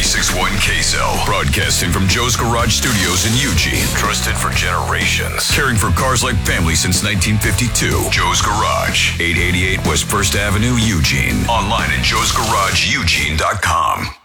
96.1 Queso. Broadcasting from Joe's Garage Studios in Eugene. Trusted for generations. Caring for cars like family since 1952. Joe's Garage. 888 West 1st Avenue, Eugene. Online at joesgarageeugene.com.